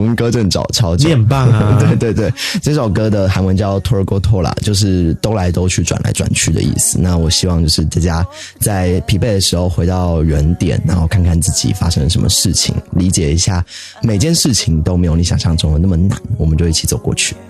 英歌真的超久。 你很棒啊！ 对对对，这首歌的韩文叫 Torgotola， 就是兜来兜去、转来转去的意思。那我希望就是大家在疲惫的时候回到原点，然后看看自己发生了什么事情，理解一下每件事情都没有你想象中的那么难，我们就一起走过去。